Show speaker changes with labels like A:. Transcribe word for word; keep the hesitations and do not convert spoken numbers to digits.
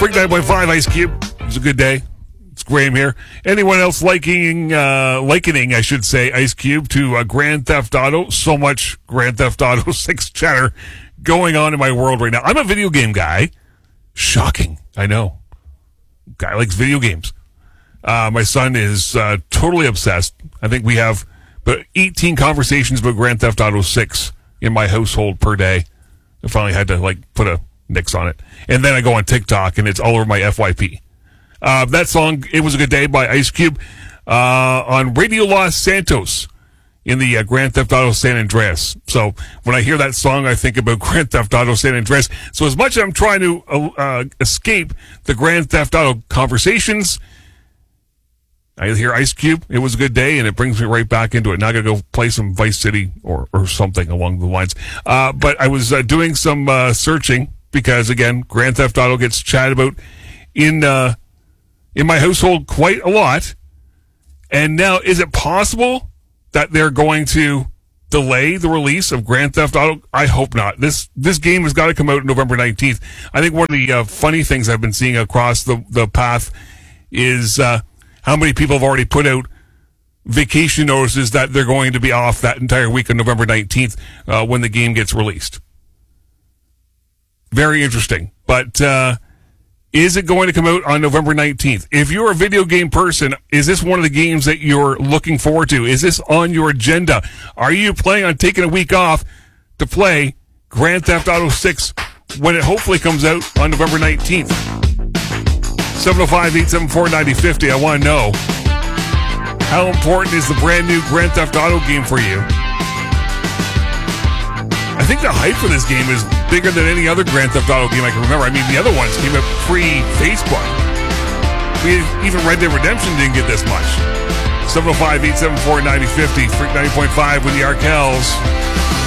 A: Freak nine point five, Ice Cube. It was a good day. It's Graham here. Anyone else liking, uh, likening, I should say, Ice Cube to uh, Grand Theft Auto? So much Grand Theft Auto six chatter going on in my world right now. I'm a video game guy. Shocking. I know. Guy likes video games. Uh, my son is uh, totally obsessed. I think we have but eighteen conversations about Grand Theft Auto six in my household per day. I finally had to like put a nix on it. And then I go on TikTok and it's all over my F Y P. Uh, that song, It Was a Good Day by Ice Cube, uh, on Radio Los Santos in the uh, Grand Theft Auto San Andreas. So when I hear that song, I think about Grand Theft Auto San Andreas. So as much as I'm trying to uh, uh, escape the Grand Theft Auto conversations, I hear Ice Cube, It Was a Good Day, and it brings me right back into it. Now I gotta go play some Vice City or, or something along the lines. Uh, but I was uh, doing some uh, searching because, again, Grand Theft Auto gets chatted about in uh, in my household quite a lot. And now, is it possible that they're going to delay the release of Grand Theft Auto? I hope not. This this game has got to come out November nineteenth. I think one of the uh, funny things I've been seeing across the, the path is uh, how many people have already put out vacation notices that they're going to be off that entire week on November nineteenth uh, when the game gets released. Very interesting. But uh, is it going to come out on November nineteenth? If you're a video game person, is this one of the games that you're looking forward to? Is this on your agenda? Are you planning on taking a week off to play Grand Theft Auto six when it hopefully comes out on November nineteenth? seven oh five, eight seven four, nine oh five oh. I want to know, how important is the brand new Grand Theft Auto game for you? I think the hype for this game is bigger than any other Grand Theft Auto game I can remember. I mean, the other ones came out pre-Facebook. We, even Red Dead Redemption didn't get this much. seven oh five, eight seven four, nine oh five oh. Freak ninety point five with the Arkells.